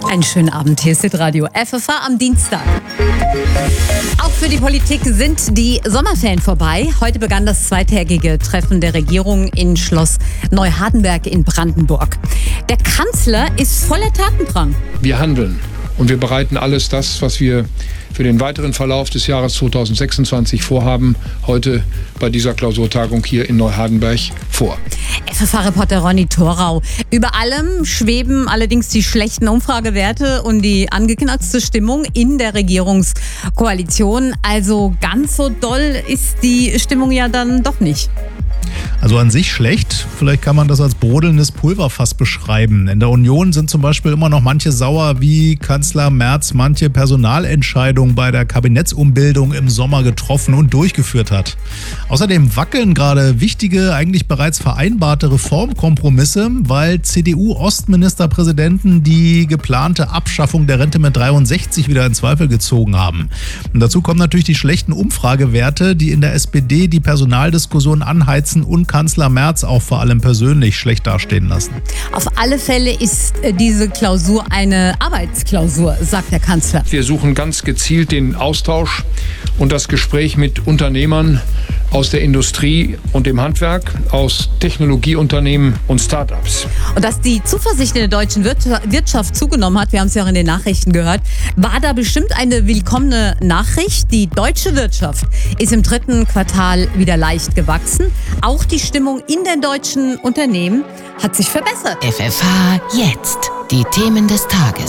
Einen schönen Abend, hier ist Hitradio FFH am Dienstag. Auch für die Politik sind die Sommerferien vorbei. Heute begann das zweitägige Treffen der Regierung in Schloss Neuhardenberg in Brandenburg. Der Kanzler ist voller Tatendrang. Wir handeln und wir bereiten alles das, was wir für den weiteren Verlauf des Jahres 2026 vorhaben, heute bei dieser Klausurtagung hier in Neuhardenberg vor. FFH-Reporter Ronny Thorau. Über allem schweben allerdings die schlechten Umfragewerte und die angeknackste Stimmung in der Regierungskoalition. Also ganz so doll ist die Stimmung ja dann doch nicht. Also an sich schlecht. Vielleicht kann man das als brodelndes Pulverfass beschreiben. In der Union sind zum Beispiel immer noch manche sauer, wie Kanzler Merz manche Personalentscheidungen bei der Kabinettsumbildung im Sommer getroffen und durchgeführt hat. Außerdem wackeln gerade wichtige, eigentlich bereits vereinbarte Reformkompromisse, weil CDU-Ostministerpräsidenten die geplante Abschaffung der Rente mit 63 wieder in Zweifel gezogen haben. Und dazu kommen natürlich die schlechten Umfragewerte, die in der SPD die Personaldiskussion anheizen und Kanzler Merz auch vor allem persönlich schlecht dastehen lassen. Auf alle Fälle ist diese Klausur eine Arbeitsklausur, sagt der Kanzler. Wir suchen ganz gezielt den Austausch und das Gespräch mit Unternehmern aus der Industrie und dem Handwerk, aus Technologieunternehmen und Start-ups. Und dass die Zuversicht in der deutschen Wirtschaft zugenommen hat, wir haben es ja auch in den Nachrichten gehört, war da bestimmt eine willkommene Nachricht. Die deutsche Wirtschaft ist im 3. Quartal wieder leicht gewachsen. Auch die Stimmung in den deutschen Unternehmen hat sich verbessert. FFH jetzt. Die Themen des Tages.